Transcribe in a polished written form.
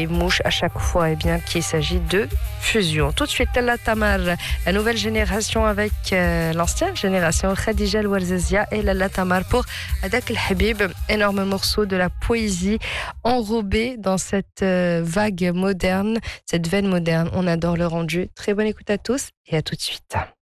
les mouches à chaque fois qu'il s'agit de fusion. Tout de suite, Tella Tamar, la nouvelle génération avec l'ancienne génération, Khadija El Ouarzazia et Lalla Tamar pour Adak El Habib, énorme morceau de la poésie enrobée dans cette vague moderne, cette veine moderne. On adore le rendu. Très bonne écoute à tous et à tout de suite.